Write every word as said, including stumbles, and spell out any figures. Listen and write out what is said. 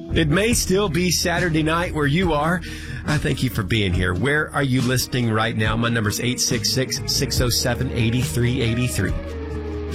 It may still be Saturday night where you are. I thank you for being here. Where are you listening right now? My number is eight six six, six oh seven, eight three eight three.